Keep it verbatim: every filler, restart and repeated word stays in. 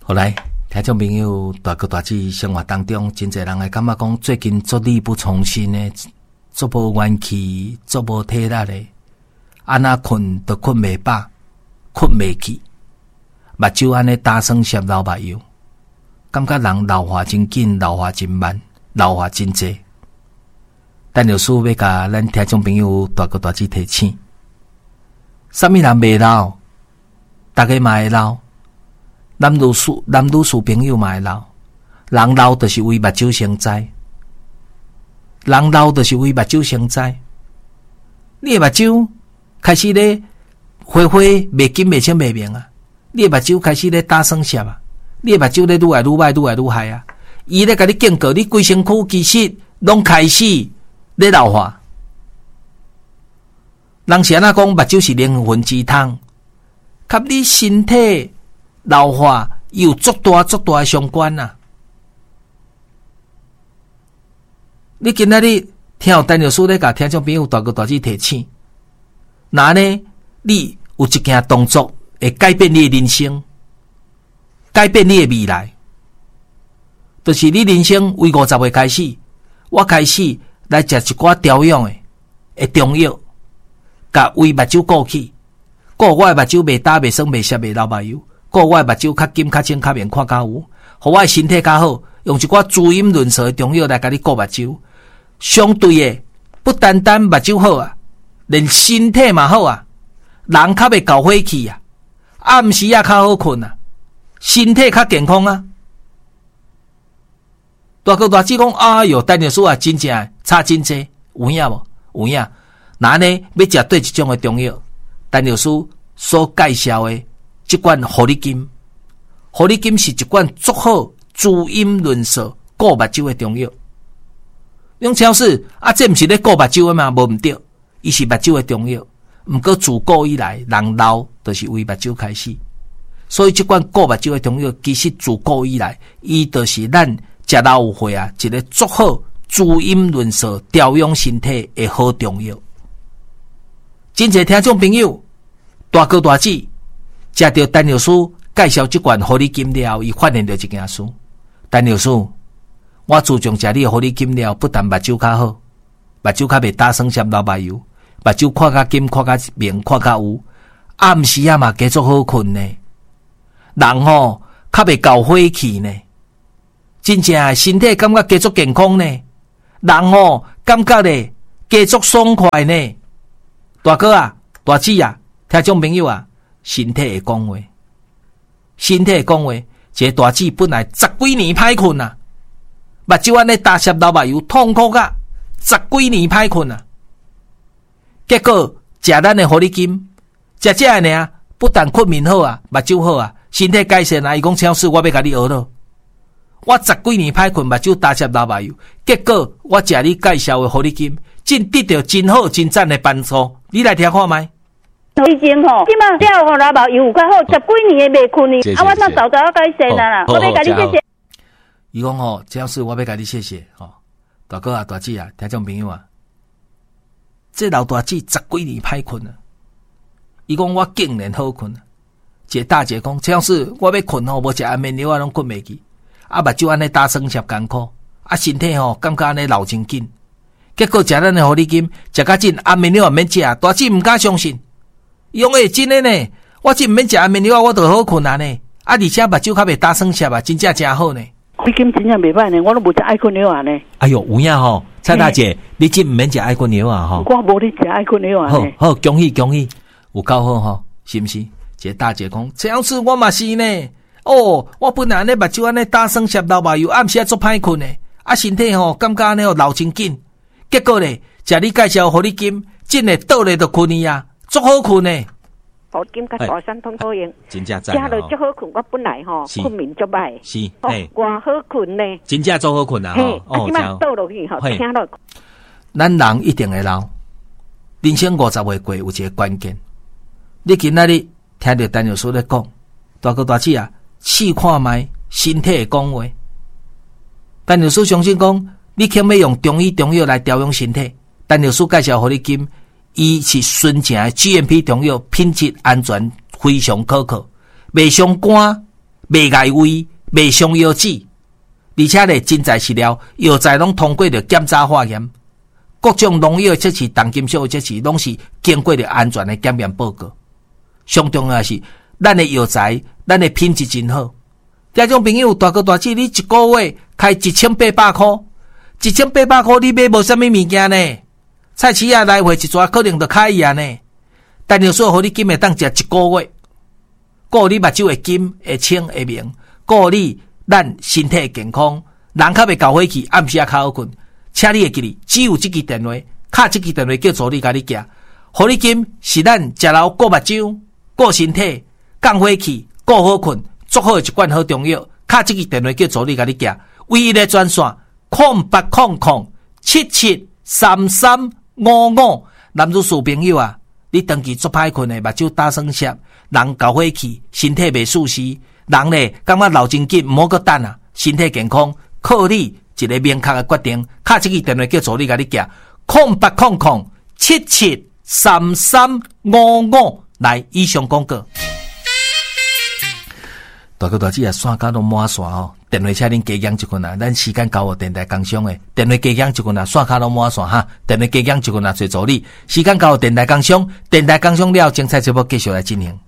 后来，听众朋友大哥大姐生活当中，真侪人会感觉讲最近做力不从心呢，做无元气，做无体力的，安那困都困袂饱，困袂去，目睭安尼打算摄流目油，感觉人老化真紧，老化真慢，老化真济。但有师要甲咱听众朋友大哥大姐提醒，啥物人袂老，大家嘛会老。男女士、男女士朋友嘛会老，人老就是为目睭成灾，人老就是为目睭成灾。你的目睭开始咧花花袂紧袂清袂明啊，你的目睭开始咧打算涩啊，你的目睭咧愈来愈歹愈来愈害啊，伊咧甲你警告，你规身躯其实拢开始咧老化。人是安那讲，目睭是灵魂之汤，甲你身体老化有足大足大的相关啊！你今仔日听有陈老师咧，甲听众朋友大哥大姐提醒，那呢，你有一件动作会改变你的人生，改变你的未来，就是你人生为五十岁开始，我开始来食一寡调养的的中药，甲为目睭顾起，顾我的目睭袂打袂酸袂涩袂流目油。顾我的目睭较金较清较明看较有，互我的身体较好，用一寡滋阴润燥的中药来甲你顾目睭。相对的，不单单目睭好啊，连身体嘛好啊，人较袂搞火气啊，暗时啊较好困啊，身体较健康啊。大哥大姐讲，哎哟，陈老师啊，真正差真济，有影无？有影。那呢，要食对一种的中药，陈老师所介绍的。这款护理金，护理金是一款足好滋阴润燥、顾目睭的中药。用超市啊，这毋是咧顾目睭的嘛，无毋对，伊是目睭的中药。毋过自古以来，人老就是为目睭开始，所以这款顾目睭的中药，其实自古以来，伊就是咱食老有岁啊，一个足好滋阴润燥、调养身体的好中药。真侪听众朋友，大哥大姐。食到陈老师介绍这款护理金了，伊发现到一件事。陈老师，我自从食你的护理金了，不但目睭较好，目睭较袂打酸涩流目油，目睭看较金、看较明、看较有，暗时啊嘛加足好困呢。人吼较袂搞火气呢，真正身体感觉加足健康呢。人吼感觉咧加足爽快呢。大哥啊，大姐啊，听众朋友啊。身体会讲话，身体会讲话。一个大姐本来十几年歹困啊，目睭安尼打湿流目油，痛苦啊，十几年歹困啊。结果食咱的护理金，食这个呢，不但困眠好啊，目睭好啊，身体改善啊。伊讲超市我要甲你学咯，我十几年歹困，目睭打湿流目油，结果我食你介绍的护理金，真得到真好真赞的帮助。你来听看麦。 以前吼，即马了吼，流目油有较好，十几年的袂困呢。啊，我那早早要改善啦，我要甲你谢谢。 伊讲吼，这样是我要甲你谢谢吼，大哥啊，大姐啊，听众朋友啊，这老大姐十几年歹困啊，伊讲我竟然好困啊。一个大姐讲，这样是我要困吼，无食安眠药啊，拢困袂去，啊，目睭安尼打酸涩艰苦，啊，身体吼感觉安尼老真紧。结果食咱的护理金，食甲真安眠药也免食，大姐毋敢相信。伊讲诶，真诶呢，我真毋免食安眠药，我就好困啊呢。啊，而且目睭较袂打酸涩啊，真正真好呢。 护理金真正袂歹呢，我都无食爱困药啊呢。 哎哟，有影吼，蔡大姐，你真毋免食爱困药啊吼。 我无咧食爱困药啊。 好好，恭喜恭喜，有够好吼，是毋是？一个大姐讲，这样子我嘛是呢。哦，我本来呢目睭安尼打酸涩流目油，暗时啊足歹困呢。啊，身体吼感觉安尼哦老真紧。结果咧，食你介绍护理金，真诶倒咧就困去啊。足好困呢， 护理金甲大山通好用， 真正赞食落足好困。我本来吼困眠足歹， 是， 嘿，我好困呢， 真正足好困啊！ 嘿，啊，即摆倒落去吼，听落。 咱人一定会老，人生五十岁过有一个关键。你今仔日听到陈老师咧讲，大哥大姐啊，试看卖身体会讲话。陈老师相信讲，你肯要用中医中药来调养身体，陈老师介绍护理金。伊是纯正的 G M P 中药，品质安全非常可靠，袂伤肝， 袂碍胃，袂伤腰子，而且咧真材实料，药材拢通过着检查化验，各种农药即是重金属，即是拢是经过着安全的检验报告。上重要的是，咱的药材，咱的品质真好。听众朋友，大哥大姐，你一个月开一千八百块，一千八百块你买无啥物物件呢？菜市啊来回一抓可能就开伊啊呢。但要说，互你金会当食一个月，顾你目睭会金会清会明，顾你咱身体健康，人较袂搞火气，暗时啊较好困。请你会记哩，只有这支电话，敲这支电话叫助理甲你行。互你金是咱食老顾目睭、顾身体、降火气、顾好困，足好的一罐好中药。敲这支电话叫助理甲你行，唯一的专线空八空空七七三三五五。男女士朋友啊，你长期足歹困的，目睭打酸涩，人搞火气，身体袂舒适，人咧感觉老真紧，毋好搁等啊，身体健康靠你一个明确的决定。敲这支电话叫助理甲你行，空八空空七七三三五五。来，以上广告。大哥大姐啊，线卡拢满线吼，电话请恁加减一群啊，咱时间到哦，电台工商诶，电话加减一群啊，线卡拢满线哈，电话加减一群啊，找助理，时间到哦，电台工商，电台工商了，精彩节目继续来进行。